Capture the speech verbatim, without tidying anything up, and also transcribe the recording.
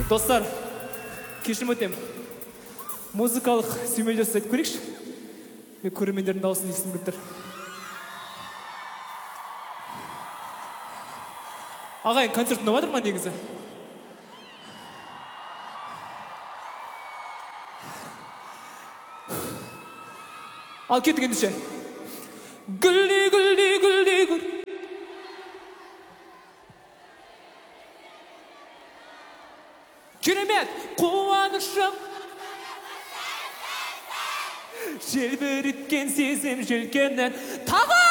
Достар, кешірім өтем. Музыкалық сүймелдеу жасайды көрейікші. Мен көрермендердің дауысын естігім келіп тұр. Ағайын, концерт ұнап жатыр ма негізі? Ал кеттік ендеше. Гүлді, гүлді, гүлді, гүл. Керемет, қуанышым. Желбіріткен сезім желкеннен тағы